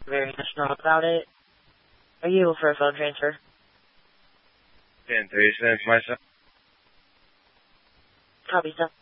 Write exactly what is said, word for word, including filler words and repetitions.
very much know about it. Are you able for a phone transfer? ten three cents myself. Copy, sir.